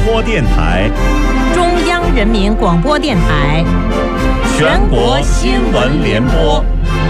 播电台、 中央人民广播电台、 全国新闻联播。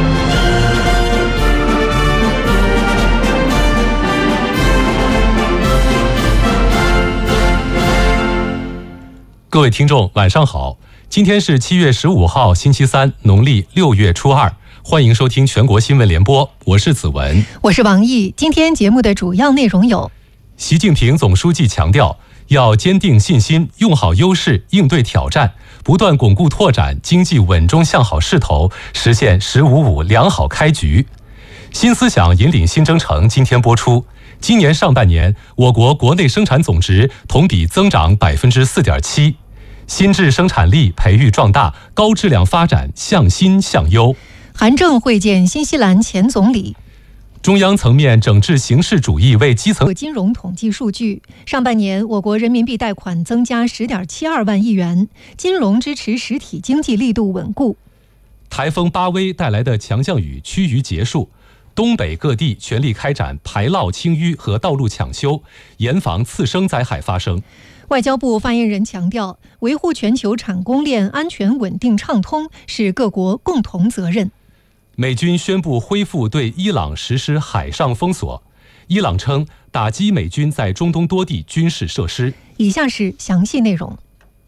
各位听众，晚上好！今天是7月15号，星期三，农历6月初2。欢迎收听全国新闻联播，我是子文， 我是王毅。今天节目的主要内容有： 习近平总书记强调，要坚定信心，用好优势，应对挑战，不断巩固拓展经济稳中向好势头，实现“1055”良好开局。新思想引领新征程今天播出。今年上半年，我国国内生产总值同比增长4.7%，新质生产力培育壮大，高质量发展向新向优。 韩正会见新西兰前总理。 中央层面整治形式主义为基层金融统计数据，上半年我国人民币贷款增加10.72万亿元，金融支持实体经济力度稳固。 台风巴威带来的强降雨趋于结束，东北各地全力开展排涝清淤和道路抢修，严防次生灾害发生。 外交部发言人强调，维护全球产供链安全稳定畅通是各国共同责任。 美军宣布恢复对伊朗实施海上封锁，伊朗称打击美军在中东多地军事设施。 以下是详细内容。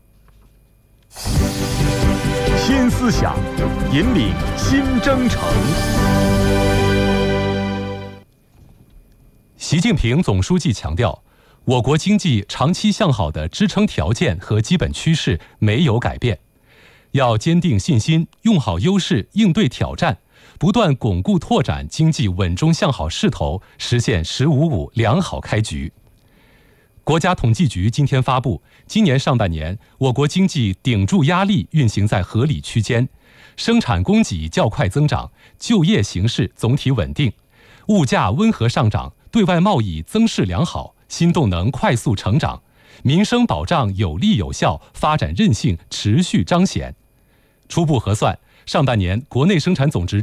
新思想引领新征程。 习近平总书记强调，我国经济长期向好的支撑条件和基本趋势没有改变，要坚定信心，用好优势，应对挑战，不断巩固拓展经济稳中向好势头，实现“1055”良好开局。国家统计局今天发布，今年上半年我国经济顶住压力运行在合理区间，生产供给较快增长，就业形势总体稳定，物价温和上涨，对外贸易增势良好，新动能快速成长，民生保障有力有效，发展韧性持续彰显。初步核算，上半年国内生产总值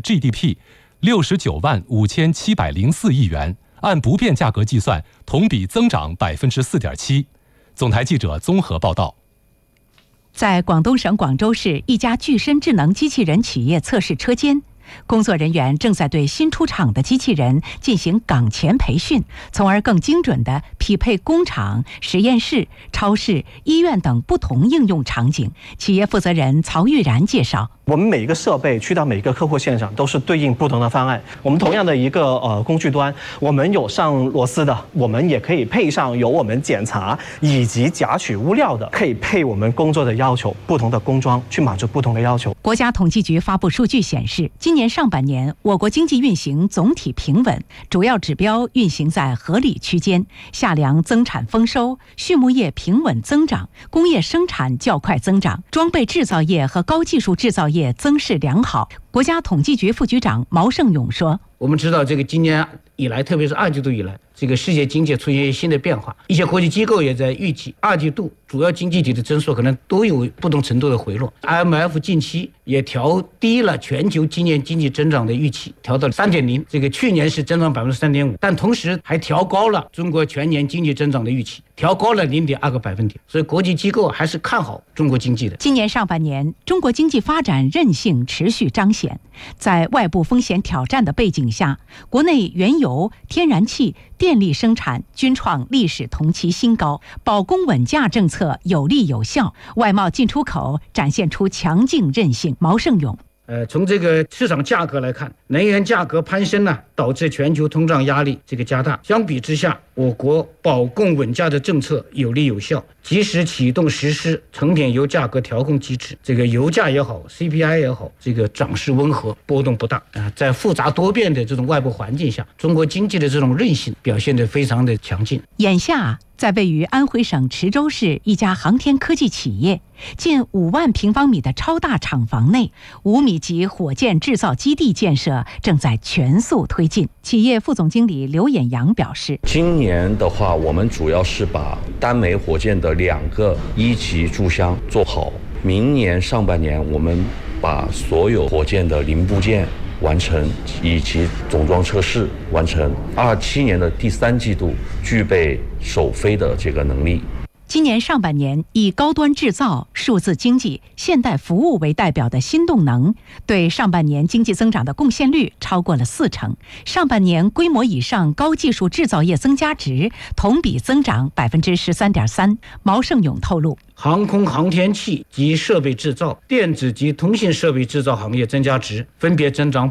GDP695704亿元，按不变价格计算，同比增长4.7%。总台记者综合报道。 在广东省广州市一家具身智能机器人企业测试车间，工作人员正在对新出厂的机器人进行岗前培训，从而更精准地匹配工厂、实验室、超市、医院等不同应用场景。企业负责人曹玉然介绍， 我们每一个设备去到每个客户现场都是对应不同的方案。我们同样的一个工具端，我们有上螺丝的，我们也可以配上有我们检查以及夹取物料的，可以配我们工作的要求，不同的工装去满足不同的要求。 国家统计局发布数据显示，今年上半年我国经济运行总体平稳，主要指标运行在合理区间，夏粮增产丰收，畜牧业平稳增长，工业生产较快增长，装备制造业和高技术制造业增势良好。国家统计局副局长毛盛勇说， 我们知道这个今年以来，特别是2季度以来，这个世界经济出现新的变化，一些国际机构也在预计2季度主要经济体的增速可能都有不同程度的回落。 IMF 近期也调低了全球今年经济增长的预期，调到 3.0%， 这个去年是增长 3.5%， 但同时还调高了中国全年经济增长的预期，调高了 0.2个百分点，所以国际机构还是看好中国经济的。 今年上半年，中国经济发展韧性持续彰显，在外部风险挑战的背景下，国内原油、天然气、电力生产均创历史同期新高，保供稳价政策有力有效，外贸进出口展现出强劲韧性。毛盛勇， 从这个市场价格来看，能源价格攀升呢，导致全球通胀压力加大。相比之下，我国保供稳价的政策有力有效，及时启动实施成品油价格调控机制，油价也好 ，CPI 也好，涨势温和，波动不大。在复杂多变的这种外部环境下，中国经济的这种韧性表现得非常的强劲。 眼下，在位于安徽省池州市一家航天科技企业近5万平方米的超大厂房内，5米级火箭制造基地建设正在全速推进。企业副总经理刘衍阳表示， 今年的话，我们主要是把单枚火箭的2个1级注箱做好，明年上半年我们把所有火箭的零部件完成，以及总装测试完成，27年的第3季度具备首飞的这个能力。 今年上半年，以高端制造、数字经济、现代服务为代表的新动能，对上半年经济增长的贡献率超过了40%。上半年规模以上高技术制造业增加值同比增长13.3%。毛盛勇透露， 航空航天器及设备制造、电子及通信设备制造行业增加值分别增长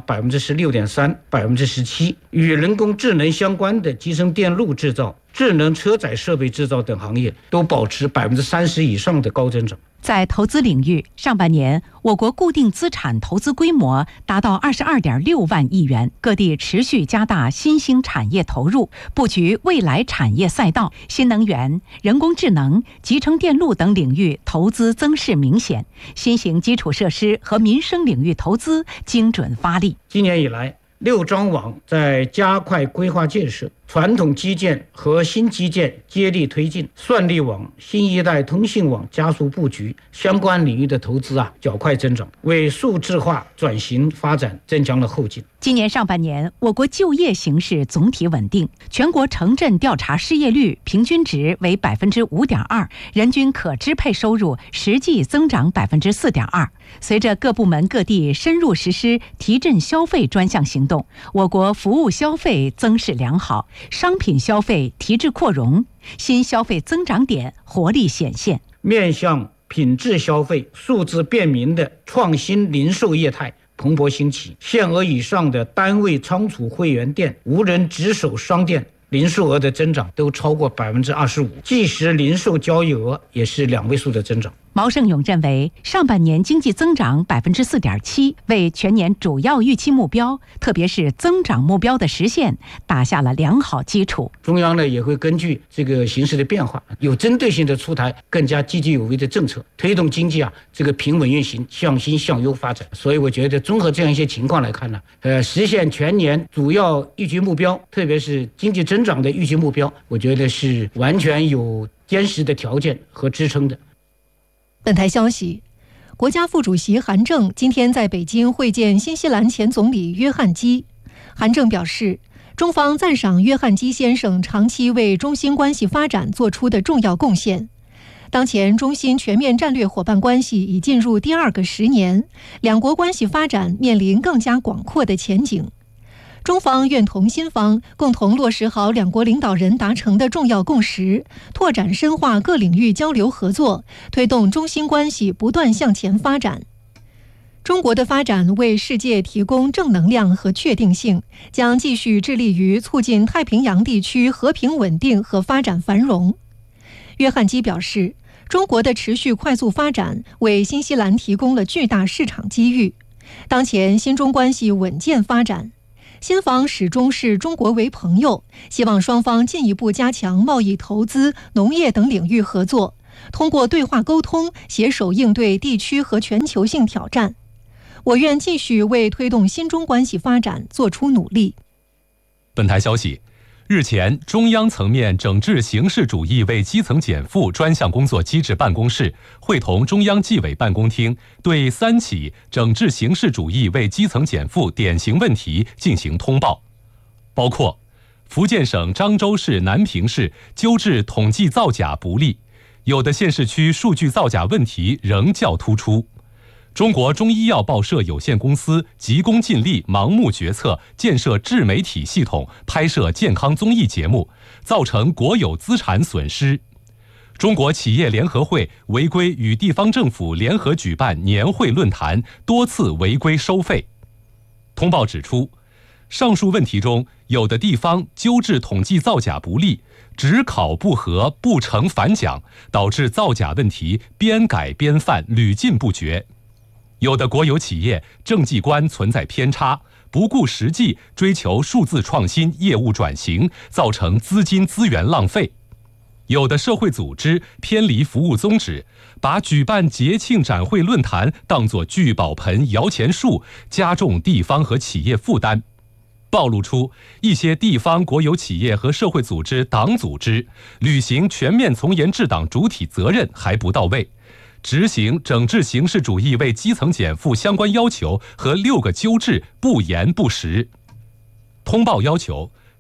16.3%、17%。与人工智能相关的集成电路制造、智能车载设备制造等行业都保持30%以上的高增长。 在投资领域，上半年我国固定资产投资规模达到22.6万亿元，各地持续加大新兴产业投入，布局未来产业赛道，新能源、人工智能、集成电路等领域投资增势明显，新型基础设施和民生领域投资精准发力。 今年以来，6张网在加快规划建设，传统基建和新基建接力推进，算力网、新一代通信网加速布局，相关领域的投资较快增长，为数字化转型发展增强了后劲。 今年上半年，我国就业形势总体稳定，全国城镇调查失业率平均值为5.2%，人均可支配收入实际增长4.2%。随着各部门各地深入实施提振消费专项行动，我国服务消费增势良好，商品消费提质扩容，新消费增长点活力显现。 面向品质消费、数字便民的创新零售业态蓬勃兴起，限额以上的单位仓储会员店、无人值守商店零售额的增长都超过25%，即时零售交易额也是2位数的增长。 毛盛勇认为，上半年经济增长4.7%，为全年主要预期目标，特别是增长目标的实现打下了良好基础。 中央呢也会根据这个形势的变化，有针对性的出台更加积极有为的政策，推动经济这个平稳运行，向新向优发展。所以我觉得综合这样一些情况来看呢，实现全年主要预期目标，特别是经济增长的预期目标，我觉得是完全有坚实的条件和支撑的。 本台消息，国家副主席韩正今天在北京会见新西兰前总理约翰基。韩正表示，中方赞赏约翰基先生长期为中新关系发展做出的重要贡献。当前中新全面战略伙伴关系已进入第2个10年，两国关系发展面临更加广阔的前景。中方愿同新方共同落实好两国领导人达成的重要共识，拓展深化各领域交流合作，推动中新关系不断向前发展。中国的发展为世界提供正能量和确定性，将继续致力于促进太平洋地区和平稳定和发展繁荣。约翰基表示，中国的持续快速发展为新西兰提供了巨大市场机遇。当前新中关系稳健发展，新方始终视中国为朋友，希望双方进一步加强贸易、投资、农业等领域合作，通过对话沟通，携手应对地区和全球性挑战。我愿继续为推动新中关系发展做出努力。 本台消息，日前，中央层面整治形式主义为基层减负专项工作机制办公室会同中央纪委办公厅，对3起整治形式主义为基层减负典型问题进行通报，包括福建省漳州市南平市纠治统计造假不力，有的县市区数据造假问题仍较突出。中国中医药报社有限公司急功近利、盲目决策，建设自媒体系统，拍摄健康综艺节目，造成国有资产损失。中国企业联合会违规与地方政府联合举办年会论坛，多次违规收费。通报指出，上述问题中，有的地方纠治统计造假不力，只考不合，不成反奖，导致造假问题边改边犯，屡禁不绝。有的国有企业政绩观存在偏差，不顾实际追求数字创新、业务转型，造成资金资源浪费。有的社会组织偏离服务宗旨，把举办节庆展会论坛当作聚宝盆、摇钱树，加重地方和企业负担。暴露出一些地方国有企业和社会组织党组织履行全面从严治党主体责任还不到位，执行整治形式主义为基层减负相关要求和6个纠治不严不实。通报要求，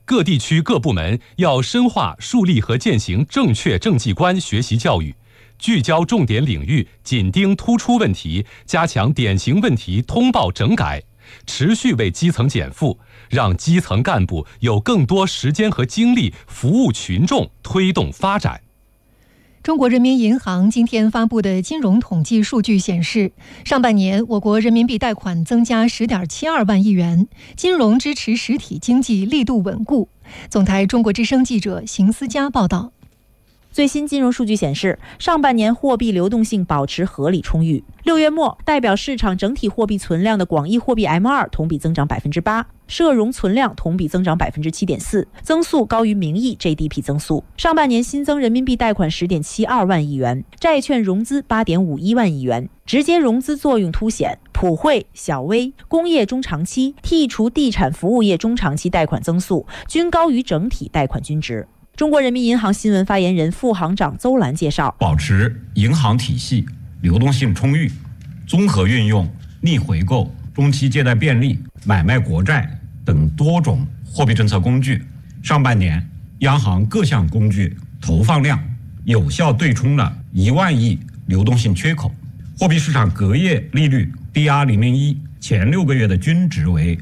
各地区各部门要深化树立和践行正确政绩观学习教育，聚焦重点领域，紧盯突出问题，加强典型问题通报整改，持续为基层减负，让基层干部有更多时间和精力服务群众，推动发展。 中国人民银行今天发布的金融统计数据显示，上半年我国人民币贷款增加 10.72 万亿元，金融支持实体经济力度稳固。总台中国之声记者邢思佳报道。 最新金融数据显示，上半年货币流动性保持合理充裕。6月末，代表市场整体货币存量的广义货币 M2 同比增长 8%， 社融存量同比增长 7.4%， 增速高于名义 GDP 增速。上半年新增人民币贷款 10.72 万亿元，债券融资 8.51 万亿元，直接融资作用凸显，普惠、小微、工业中长期剔除地产服务业中长期贷款增速均高于整体贷款均值。中国人民银行新闻发言人、副行长邹兰介绍， 保持银行体系流动性充裕，综合运用逆回购、中期借贷便利、买卖国债等多种货币政策工具。上半年，央行各项工具投放量有效对冲了1万亿流动性缺口。货币市场隔夜利率 DR001 前6个月的均值为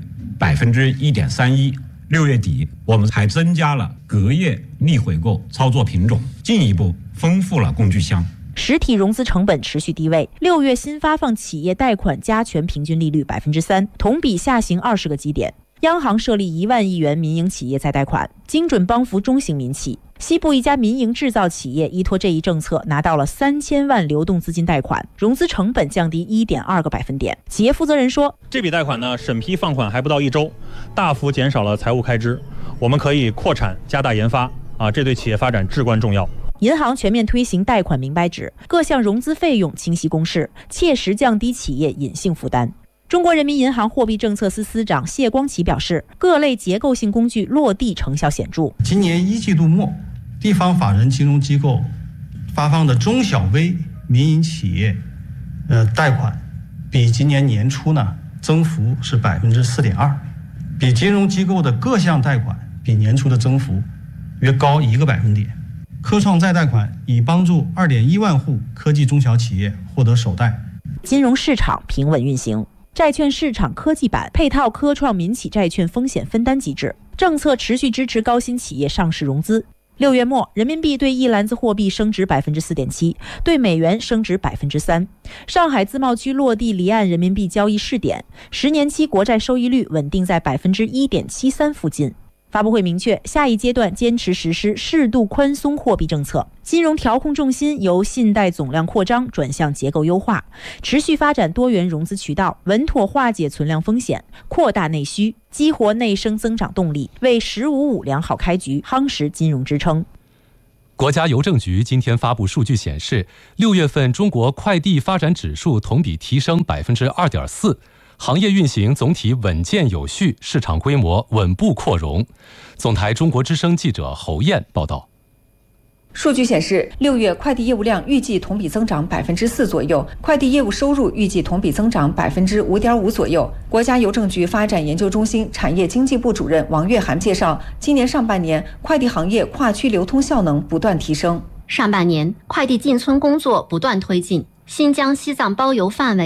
1.31%。6月底，我们还增加了隔夜逆回购操作品种，进一步丰富了工具箱。 实体融资成本持续低位，6月新发放企业贷款加权平均利率 3%， 同比下行20个基点。央行设立1万亿元民营企业再贷款，精准帮扶中型民企。西部一家民营制造企业依托这一政策，拿到了3000万流动资金贷款，融资成本降低 1.2个百分点。企业负责人说， 这笔贷款呢，审批放款还不到1周，大幅减少了财务开支，我们可以扩产加大研发这对企业发展至关重要。 银行全面推行贷款明白纸，各项融资费用清晰公示，切实降低企业隐性负担。中国人民银行货币政策司司长谢光启表示，各类结构性工具落地成效显著。 今年1季度末，地方法人金融机构发放的中小微民营企业贷款，比今年年初呢增幅是 4.2%， 比金融机构的各项贷款比年初的增幅约高1个百分点。科创再贷款已帮助2.1万户科技中小企业获得首贷。 金融市场平稳运行。债券市场科技版配套科创民企债券风险分担机制，政策持续支持高新企业上市融资。6月末，人民币对一篮子货币升值 4.7%， 对美元升值 3%。上海自贸区落地离岸人民币交易试点，10年期国债收益率稳定在 1.73% 附近。发布会明确，下一阶段坚持实施适度宽松货币政策，金融调控重心由信贷总量扩张转向结构优化，持续发展多元融资渠道，稳妥化解存量风险，扩大内需，激活内生增长动力，为“15+5”良好开局夯实金融支撑。 国家邮政局今天发布数据显示，6月份中国快递发展指数同比提升 2.4%。行业运行总体稳健有序，市场规模稳步扩容。总台中国之声记者侯燕报道。 数据显示，6月快递业务量预计同比增长 4% 左右，快递业务收入预计同比增长 5.5% 左右。国家邮政局发展研究中心产业经济部主任王月涵介绍，今年上半年快递行业跨区流通效能不断提升。 上半年快递进村工作不断推进，新疆、西藏包邮范围